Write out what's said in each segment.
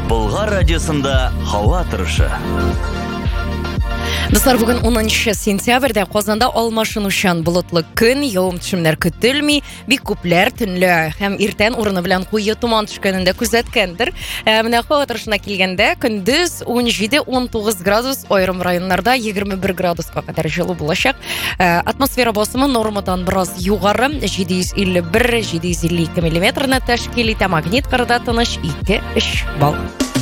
Болгар радиосында һава торышы. Достар, бүгін 10 сентябрьдә Казанда алмашынучан болытлы көн, явым-төшемнәр көтелми, бик күпләр төнле һәм иртән урыны белән куе туман төшкәнендә күзәткәндер. Менә һава торышына килгәндә көндез 17-19 градус, аерым районнарда 21 градуска кадәр җылы булачак. Атмосфера басымы нормадан бераз югары, 751-752 мм тәшкил итә, магнит кырда тыныч 2-3 балл.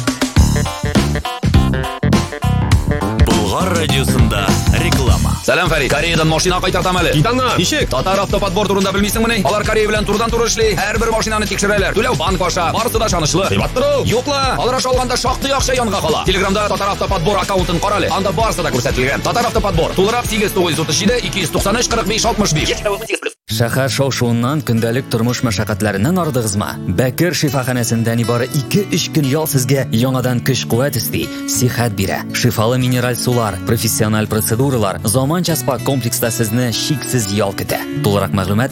Болгар радиосында реклама. Сәлам, Фәрид. Кореядан машина кайтартам әле. Китаңна. Ничек? Татар автоподбор турында белмисеңме? Алар Корея белән турыдан-туры эшли. Һәрбер машинаны тикшерәләр. Түләү банк аша. Барысы да шанычлы. Кыйбаттыр. Юкла. Алар аша алганда шактый акча янга кала. Телеграмда Татар автоподбор аккаунтын карале. Анда барысы да күрсәтелгән. Татар автоподбор. Тулырак 8937-293-45-65. Шәһәр шау-шуыннан, көндәлек тормыш мәшәкатьләреннән ардыгызмы? Бәкер шифаханәсендә нибары 2-3 көн ял сезгә яңадан көч-куәт исти, сихәт бирә. Шифалы минераль сулар, профессиональ процедуралар, заманча спа комплекста сезне шиксез ял көтә. Тулырак мәгълүмат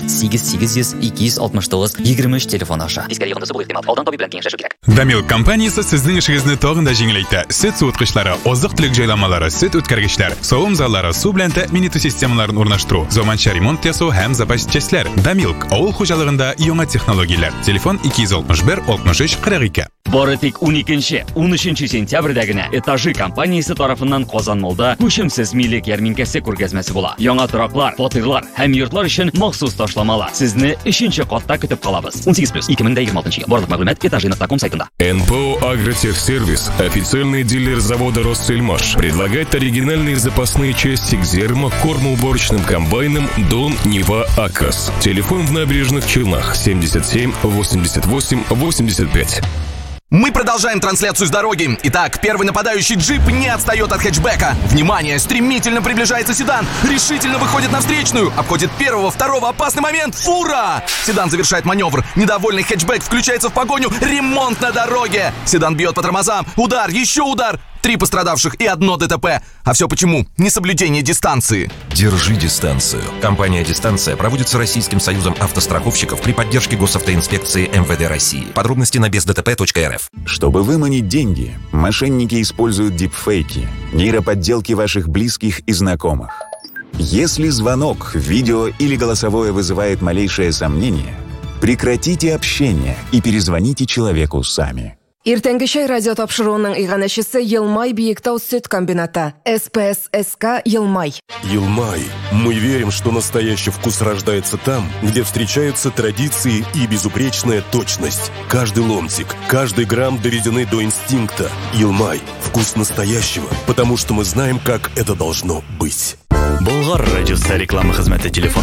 8800-269-23 телефон аша. Искәли ягындысы булыр ихтимал. Алдан табиб белән киңәшләшү кирәк. Дамилк компаниясе сезнең эшегезне тагын да җиңеләйтә. Сөт суыткычлары, азык-төлек җайламалары, сөт үткәргечләр, савым заллары, су белән тәэмин итү системаларын урнаштыру, заманча ремонт ясау һәм запас частьләр. Дамилк авыл хуҗалыгында яңа технологияләр. Телефон 261-63-42. Бары тик 12-13 сентябрьдә генә Этажи компаниясе тарафыннан Казан Молда күчемсез милек ярминкәсе күргәзмәсе була. Яңа тораклар, фатирлар һәм йортлар өчен махсус ташламалар. Сезне 3-нче катта көтеп калабыз. 18+2026 ел. Барлык мәгълүмат etажи.com сайтында. НПО «Агротехсервис» – официальный дилер завода «Россельмаш». Предлагает оригинальные запасные части к зерно-кормоуборочным комбайнам «Дон», «Нева», «Акас». Телефон в Набережных Челнах 77 88 85. Мы продолжаем трансляцию с дороги. Итак, первый нападающий джип не отстает от хэтчбека. Внимание, стремительно приближается седан. Решительно выходит на встречную. Обходит первого, второго, опасный момент. Фура! Седан завершает маневр. Недовольный хэтчбек включается в погоню. Ремонт на дороге. Седан бьет по тормозам. Удар, еще удар. 3 пострадавших и 1 ДТП. А все почему? Несоблюдение дистанции. Держи дистанцию. Компания «Дистанция» проводится Российским союзом автостраховщиков при поддержке госавтоинспекции МВД России. Подробности на бездтп.рф. Чтобы выманить деньги, мошенники используют дипфейки, нейроподделки ваших близких и знакомых. Если звонок, видео или голосовое вызывает малейшее сомнение, прекратите общение и перезвоните человеку сами. Иртәнге чәй радио тапшыруының иганәчесе Елмай Биектау сөт комбинаты. СПССК Елмай. Елмай. Мы верим, что настоящий вкус рождается там, где встречаются традиции и безупречная точность. Каждый ломтик, каждый грамм доведены до инстинкта. Елмай. Вкус настоящего, потому что мы знаем, как это должно быть. Болгар радиосы реклама хезмәте телефон